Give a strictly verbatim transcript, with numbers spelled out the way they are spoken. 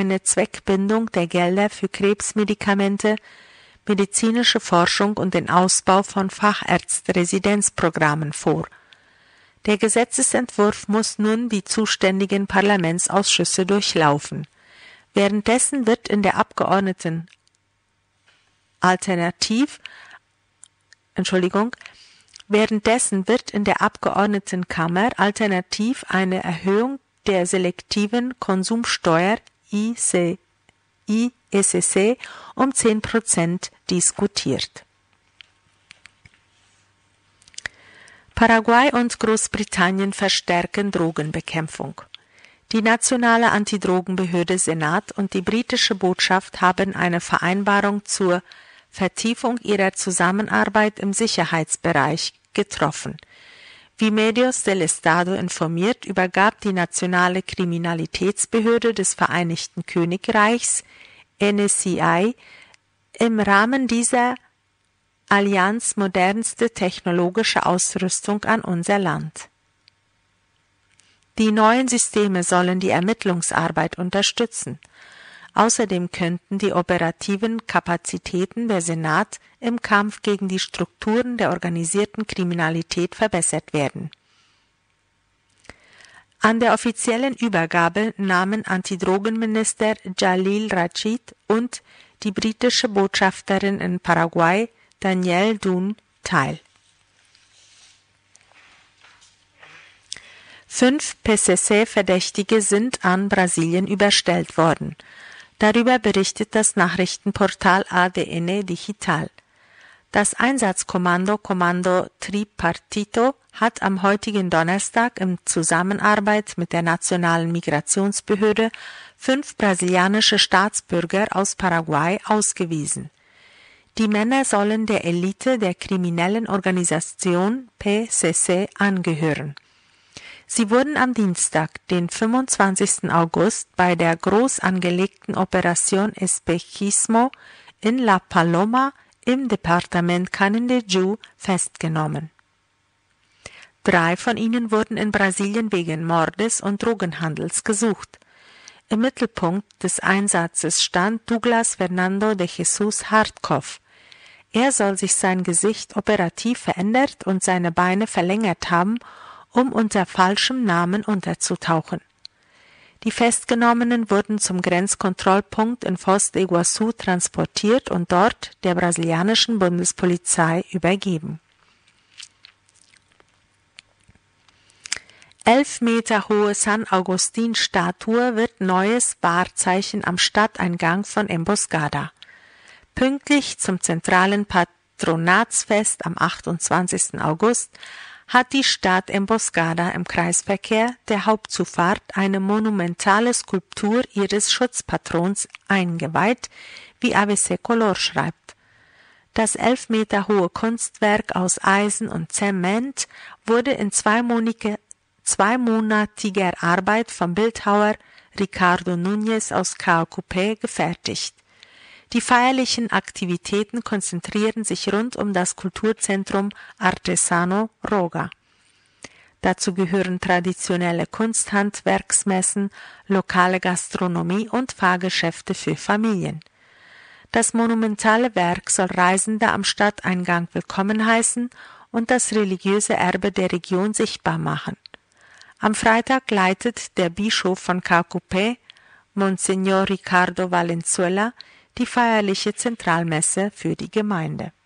eine Zweckbindung der Gelder für Krebsmedikamente, medizinische Forschung und den Ausbau von Fachärzte-Residenzprogrammen vor. Der Gesetzesentwurf muss nun die zuständigen Parlamentsausschüsse durchlaufen. Währenddessen wird in der Abgeordneten Alternativ, Entschuldigung, währenddessen wird in der Abgeordnetenkammer alternativ eine Erhöhung der selektiven Konsumsteuer I S C um zehn Prozent diskutiert. Paraguay und Großbritannien verstärken Drogenbekämpfung. Die nationale Antidrogenbehörde Senat und die britische Botschaft haben eine Vereinbarung zur Vertiefung ihrer Zusammenarbeit im Sicherheitsbereich getroffen. Wie Medios del Estado informiert, übergab die nationale Kriminalitätsbehörde des Vereinigten Königreichs N S C I im Rahmen dieser Allianz modernste technologische Ausrüstung an unser Land. Die neuen Systeme sollen die Ermittlungsarbeit unterstützen. Außerdem könnten die operativen Kapazitäten der Senat im Kampf gegen die Strukturen der organisierten Kriminalität verbessert werden. An der offiziellen Übergabe nahmen Antidrogenminister Jalil Rachid und die britische Botschafterin in Paraguay Danielle Dunn teil. Fünf P C C-Verdächtige sind an Brasilien überstellt worden. Darüber berichtet das Nachrichtenportal A D N Digital. Das Einsatzkommando Kommando Tripartito hat am heutigen Donnerstag in Zusammenarbeit mit der Nationalen Migrationsbehörde fünf brasilianische Staatsbürger aus Paraguay ausgewiesen. Die Männer sollen der Elite der kriminellen Organisation P C C angehören. Sie wurden am Dienstag, den fünfundzwanzigsten August, bei der groß angelegten Operation Espejismo in La Paloma im Departement Canindeyú festgenommen. Drei von ihnen wurden in Brasilien wegen Mordes und Drogenhandels gesucht. Im Mittelpunkt des Einsatzes stand Douglas Fernando de Jesus Hartkopf. Er soll sich sein Gesicht operativ verändert und seine Beine verlängert haben, um unter falschem Namen unterzutauchen. Die Festgenommenen wurden zum Grenzkontrollpunkt in Foz de Iguazú transportiert und dort der brasilianischen Bundespolizei übergeben. Elf Meter hohe San Agustin-Statue wird neues Wahrzeichen am Stadteingang von Emboscada. Pünktlich zum zentralen Patronatsfest am achtundzwanzigsten August hat die Stadt Emboscada im Kreisverkehr der Hauptzufahrt eine monumentale Skulptur ihres Schutzpatrons eingeweiht, wie A B C Color schreibt. Das elf Meter hohe Kunstwerk aus Eisen und Zement wurde in zweimonatiger, zweimonatiger Arbeit vom Bildhauer Ricardo Núñez aus Caacupé gefertigt. Die feierlichen Aktivitäten konzentrieren sich rund um das Kulturzentrum Artesano Roga. Dazu gehören traditionelle Kunsthandwerksmessen, lokale Gastronomie und Fahrgeschäfte für Familien. Das monumentale Werk soll Reisende am Stadteingang willkommen heißen und das religiöse Erbe der Region sichtbar machen. Am Freitag leitet der Bischof von Caacupé, Monsignor Ricardo Valenzuela, die feierliche Zentralmesse für die Gemeinde.